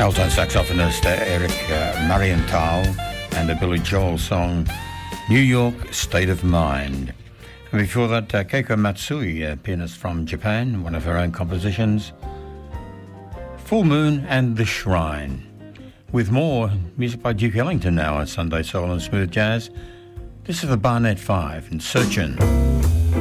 alto saxophonist Eric Marienthal and the Billy Joel song New York State of Mind. And before that, Keiko Matsui, a pianist from Japan, one of her own compositions, Full Moon and The Shrine. With more music by Duke Ellington now on Sunday Soul and Smooth Jazz, this is the Barnett Five in Searchin'.